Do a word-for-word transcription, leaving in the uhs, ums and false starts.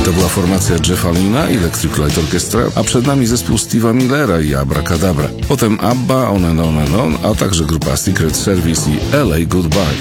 To była formacja Jeffa Lynna i Electric Light Orchestra, a przed nami zespół Steve'a Millera i Abracadabra. Potem ABBA, On and On and On, a także grupa Secret Service i L A Goodbye.